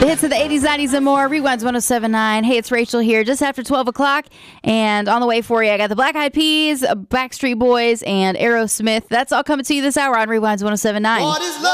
The hits of the 80s, 90s, and more. Rewinds 1079. Hey, it's Rachel here just after 12 o'clock. And on the way for you, I got the Black Eyed Peas, Backstreet Boys, and Aerosmith. That's all coming to you this hour on Rewinds 1079. What is love?